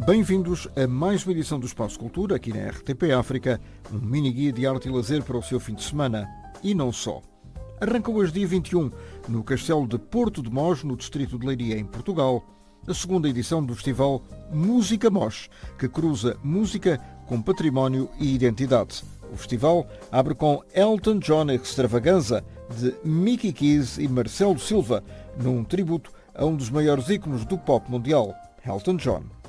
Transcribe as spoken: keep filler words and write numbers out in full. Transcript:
Bem-vindos a mais uma edição do Espaço Cultura, aqui na R T P África, um mini-guia de arte e lazer para o seu fim de semana. E não só. Arranca hoje dia vinte e um, no Castelo de Porto de Mós, no distrito de Leiria, em Portugal, a segunda edição do festival Música Mós, que cruza música com património e identidade. O festival abre com Elton John Extravaganza, de Mickey Keys e Marcelo Silva, num tributo a um dos maiores ícones do pop mundial, Elton John.